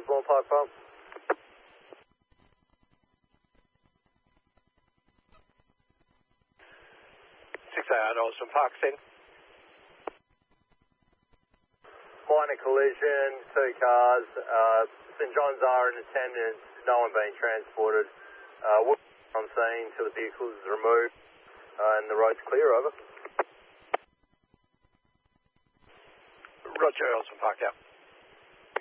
Osborne Park Farm. 608 Osborne Park, send. Minor collision, 2 cars. St John's are in attendance, no one being transported. On scene till the vehicle is removed and the road's clear, over. Roger, Osborne Park out.